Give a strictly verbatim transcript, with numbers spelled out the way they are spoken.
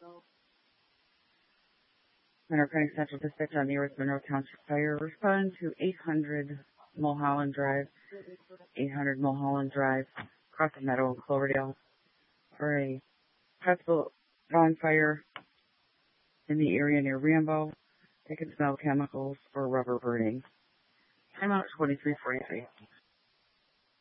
Monroe County Central Dispatch on the Earth Monroe Township Fire. Respond to eight hundred Mulholland Drive, eight hundred Mulholland Drive, across the meadow in Cloverdale, for a possible bonfire in the area near Rambo. They can smell chemicals or rubber burning. Time out twenty-three forty-three.